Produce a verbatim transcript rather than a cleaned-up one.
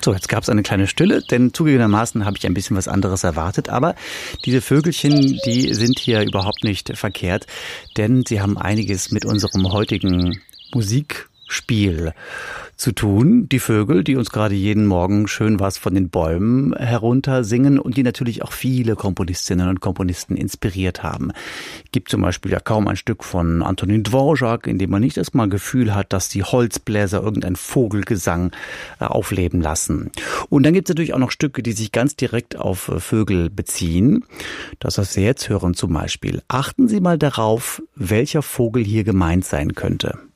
So, jetzt gab es eine kleine Stille, denn zugegebenermaßen habe ich ein bisschen was anderes erwartet. Aber diese Vögelchen, die sind hier überhaupt nicht verkehrt, denn sie haben einiges mit unserem heutigen Musikspiel zu tun. Die Vögel, die uns gerade jeden Morgen schön was von den Bäumen herunter singen und die natürlich auch viele Komponistinnen und Komponisten inspiriert haben. Gibt zum Beispiel ja kaum ein Stück von Antonin Dvorak, in dem man nicht erst mal Gefühl hat, dass die Holzbläser irgendein Vogelgesang aufleben lassen. Und dann gibt es natürlich auch noch Stücke, die sich ganz direkt auf Vögel beziehen. Das, was wir jetzt hören zum Beispiel. Achten Sie mal darauf, welcher Vogel hier gemeint sein könnte.